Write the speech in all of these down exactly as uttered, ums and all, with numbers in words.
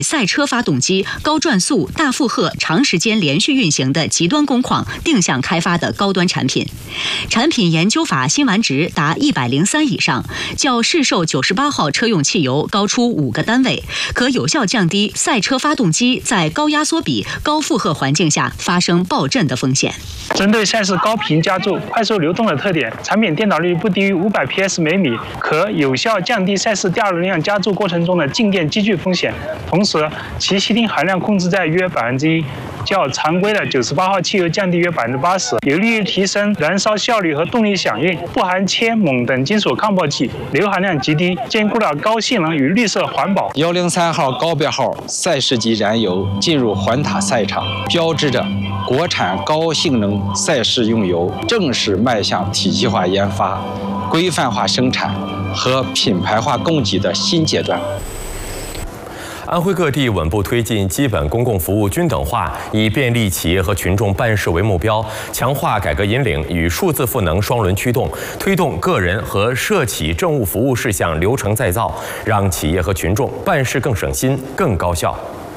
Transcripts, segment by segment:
赛车发动机、高转速、大负荷、长时间连续运行的极端工况定向开发的高端产品，产品研究法辛烷值达一百零三以上，较市售九十八号车用汽油高出五个单位，可有效降低赛车发动机在高压缩比、高负荷环境下发生爆震的风险。 针对赛事高频加速、快速流动的特点，产品电导率不低于五百匹斯每米，可有效降低赛事第二轮量加速过程中的静电积聚风险。同时，其烯烃含量控制在约百分之一，较常规的九十八号汽油降低约百分之八十，有利于提升燃烧效率和动力响应。不含铅、锰等金属抗爆剂，硫含量极低，兼顾了高性能与绿色环保。 一零三号高标号赛事级燃油进入环塔赛场，标志着国产高性能赛事用油正式迈向体系化研发、规范化生产和品牌化供给的新阶段。 安徽各地稳步推进基本公共服务均等化，以便利企业和群众办事为目标，强化改革引领与数字赋能双轮驱动，推动个人和社企政务服务事项流程再造，让企业和群众办事更省心、更高效。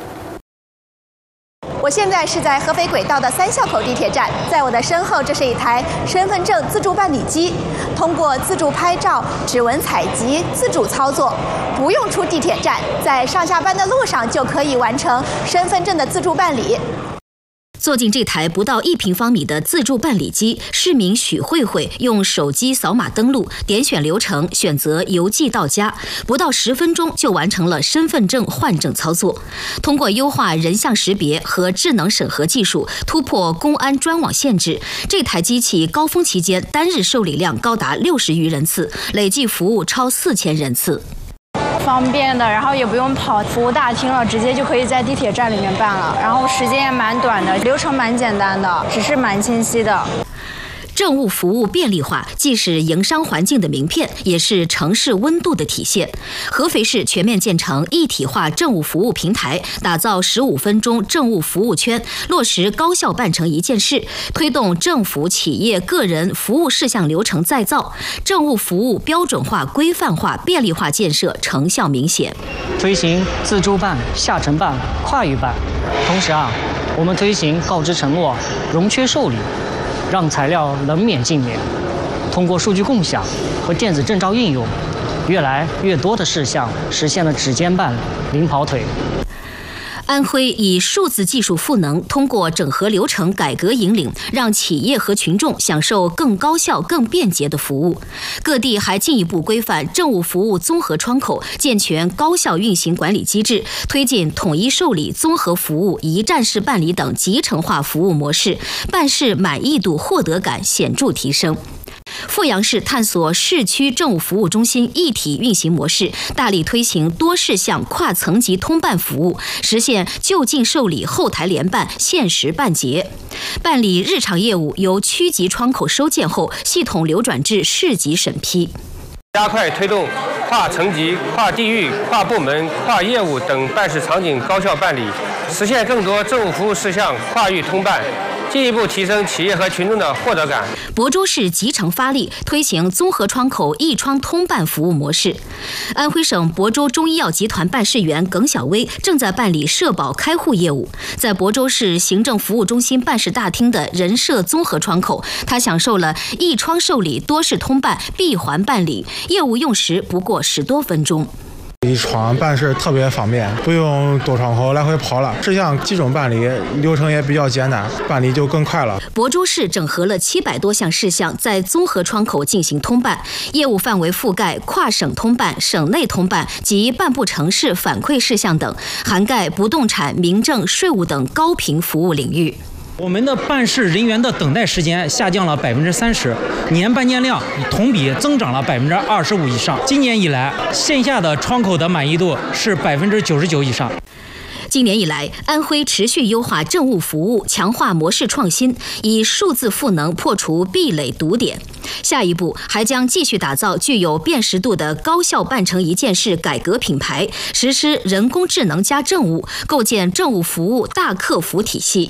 我现在是在合肥轨道的三校口地铁站，在我的身后，这是一台身份证自助办理机，通过自助拍照、指纹采集、自主操作，不用出地铁站，在上下班的路上就可以完成身份证的自助办理。 坐进这台不到一平方米的自助办理机，市民许慧慧用手机扫码登录，点选流程，选择邮寄到家，不到十分钟就完成了身份证换证操作。通过优化人像识别和智能审核技术，突破公安专网限制，这台机器高峰期间单日受理量高达六十余人次，累计服务超四千人次。 方便的，然后也不用跑服务大厅了，直接就可以在地铁站里面办了，然后时间也蛮短的，流程蛮简单的，只是蛮清晰的。 政务服务便利化既是营商环境的名片，也是城市温度的体现。合肥市全面建成一体化政务服务平台，打造十五分钟政务服务圈，落实高效办成一件事，推动政府、企业、个人服务事项流程再造，政务服务标准化、规范化、便利化建设成效明显。 推行自助办、下沉办、跨域办，同时啊，我们推行告知承诺、融缺受理。让材料能免尽免，通过数据共享和电子证照应用，越来越多的事项实现了指尖办、零跑腿。 安徽以数字技术赋能，通过整合流程改革引领，让企业和群众享受更高效、更便捷的服务。各地还进一步规范政务服务综合窗口，健全高效运行管理机制，推进统一受理、综合服务、一站式办理等集成化服务模式，办事满意度、获得感显著提升。阜阳市探索市区政务服务中心一体运行模式，大力推行多事项跨层级通办服务，实现就近受理、后台联办、限时办结。办理日常业务由区级窗口收件后，系统流转至市级审批。 加快推动跨层级、跨地域、跨部门、跨业务等办事场景高效办理，实现更多政务服务事项跨域通办，进一步提升企业和群众的获得感。 亳州市集成发力，推行综合窗口一窗通办服务模式。安徽省亳州中医药集团办事员耿小薇正在办理社保开户业务，在亳州市行政服务中心办事大厅的人社综合窗口，他享受了一窗受理、多事通办、闭环办理，业务用时不过十多分钟。 一窗办事特别方便，不用多窗口来回跑了，事项集中办理，流程也比较简单，办理就更快了。 亳州市整合了七百多项事项，在综合窗口进行通办，业务范围覆盖跨省通办、省内通办及办不成事反馈事项等，涵盖不动产、民政、税务等高频服务领域。 我们的办事人员的等待时间下降了百分之三十，年办件量同比增长了百分之二十五以上。今年以来，线下的窗口的满意度是百分之九十九以上。 今年以来，安徽持续优化政务服务，强化模式创新，以数字赋能破除壁垒堵点。下一步还将继续打造具有辨识度的高效办成一件事改革品牌，实施人工智能加政务，构建政务服务大客服体系。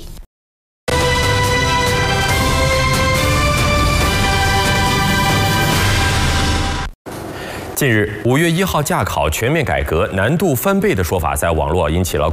近日，五月一号驾考全面改革难度翻倍的说法在网络引起了